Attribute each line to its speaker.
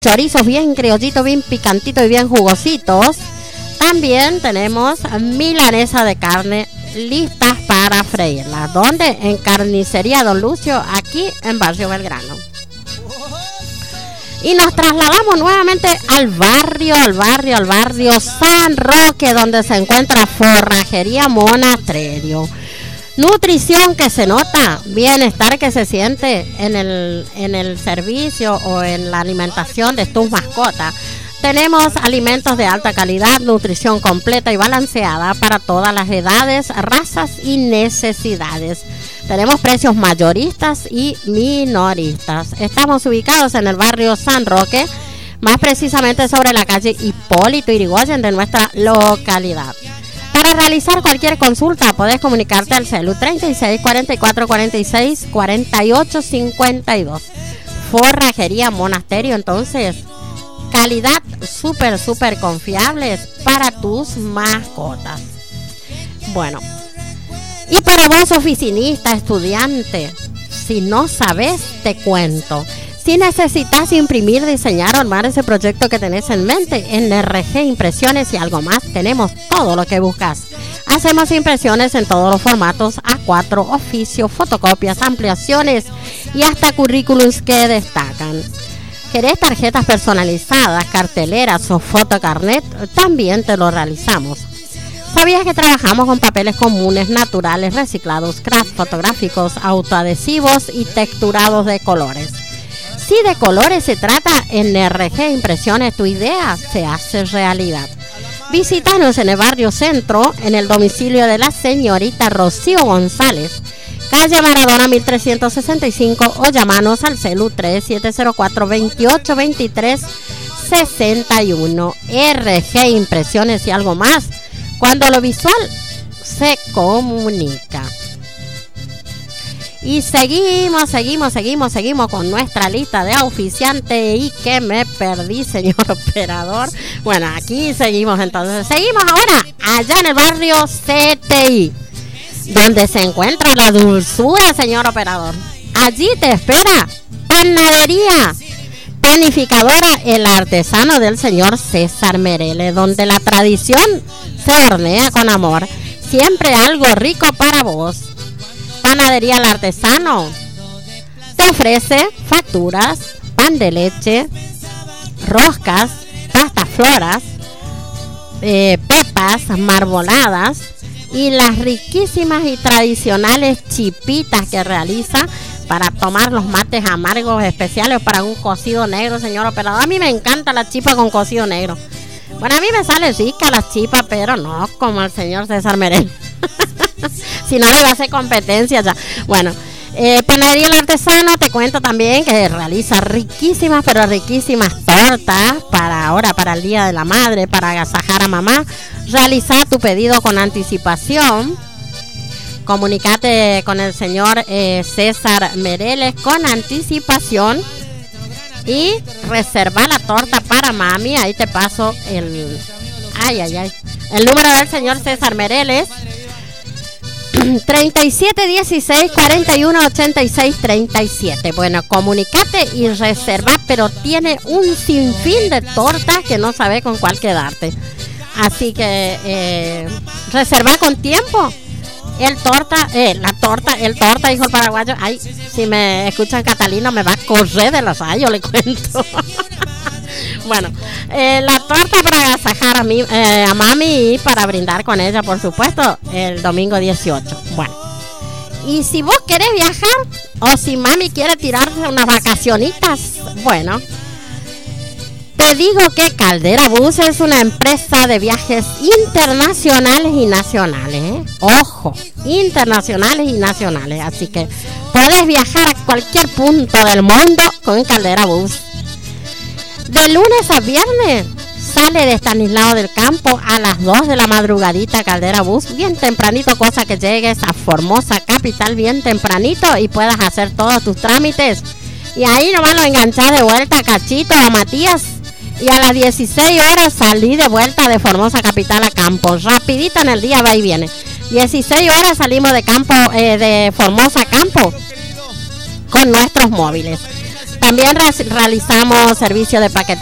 Speaker 1: chorizos bien criollitos, bien picantitos y bien jugositos. También tenemos milanesa de carne listas para freírla. ¿Dónde? En Carnicería Don Lucio, aquí en Barrio Belgrano. Y nos trasladamos nuevamente al barrio San Roque, donde se encuentra Forrajería Monasterio. Nutrición que se nota, bienestar que se siente en el servicio o en la alimentación de tus mascotas. Tenemos alimentos de alta calidad, nutrición completa y balanceada para todas las edades, razas y necesidades. Tenemos precios mayoristas y minoristas. Estamos ubicados en el barrio San Roque, más precisamente sobre la calle Hipólito Yrigoyen de nuestra localidad. Para realizar cualquier consulta podés comunicarte al celu 36 44 46 48 52. Forrajería Monasterio, entonces, calidad súper confiables para tus mascotas. Bueno, y para vos oficinista, estudiante, si no sabes, te cuento. Si necesitas imprimir, diseñar o armar ese proyecto que tenés en mente, en RG Impresiones y algo más, tenemos todo lo que buscas. Hacemos impresiones en todos los formatos, A4, oficio, fotocopias, ampliaciones y hasta currículums que destacan. ¿Querés tarjetas personalizadas, carteleras o fotocarnet? También te lo realizamos. ¿Sabías que trabajamos con papeles comunes, naturales, reciclados, craft fotográficos, autoadhesivos y texturados de colores? Si de colores se trata, en RG Impresiones tu idea se hace realidad. Visítanos en el barrio Centro, en el domicilio de la señorita Rocío González, calle Maradona 1365, o llamanos al celu 3704 28 23 61. RG Impresiones y algo más, cuando lo visual se comunica. Y seguimos con nuestra lista de auspiciantes. Y que me perdí, señor operador. Bueno, aquí seguimos entonces. Seguimos ahora allá en el barrio CTI, donde se encuentra la dulzura, señor operador. Allí te espera Panadería Panificadora El Artesano del señor César Merele, donde la tradición se hornea con amor. Siempre algo rico para vos. Panadería El Artesano te ofrece facturas, pan de leche, roscas, pastas floras, pepas marboladas y las riquísimas y tradicionales chipitas que realiza para tomar los mates amargos especiales para un cocido negro, señor operador. A mí me encanta la chipa con cocido negro. Bueno, a mí me sale rica la chipa, pero no como el señor César Merel. Si no, le va a hacer competencia ya. Bueno, Panadería El Artesano, te cuento también que realiza riquísimas, pero riquísimas tortas para ahora, para el Día de la Madre, para agasajar a mamá. Realiza tu pedido con anticipación. Comunicate con el señor César Mereles con anticipación y reserva la torta para mami. Ahí te paso el número del señor César Mereles: 3716 41 86 37. Bueno, comunicate y reserva, pero tiene un sinfín de tortas que no sabe con cuál quedarte. Así que reserva con tiempo. El torta, dijo el paraguayo. Ay, si me escuchan Catalina me va a correr de los rayos, le cuento. Bueno, la torta para agasajar a mami y para brindar con ella, por supuesto, el domingo 18. Bueno, y si vos querés viajar o si mami quiere tirarse unas vacacionitas, bueno, te digo que Caldera Bus es una empresa de viajes internacionales y nacionales, ¿eh? Ojo, internacionales y nacionales. Así que podés viajar a cualquier punto del mundo con Caldera Bus. De lunes a viernes sale de Estanislao del Campo a las 2 de la madrugadita Caldera Bus, bien tempranito, cosa que llegues a Formosa capital bien tempranito y puedas hacer todos tus trámites. Y ahí nomás lo enganchás de vuelta a Cachito, a Matías, y a las 16 horas salí de vuelta de Formosa capital a Campo. Rapidito en el día va y viene. 16 horas salimos de Campo, de Formosa a Campo con nuestros móviles. También realizamos servicio de paquetería